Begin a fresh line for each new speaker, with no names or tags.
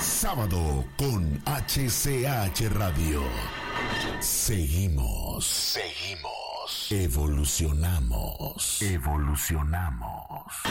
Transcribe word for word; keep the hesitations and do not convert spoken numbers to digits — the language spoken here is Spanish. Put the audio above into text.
Sábado con H C H Radio. Seguimos, seguimos, evolucionamos, evolucionamos.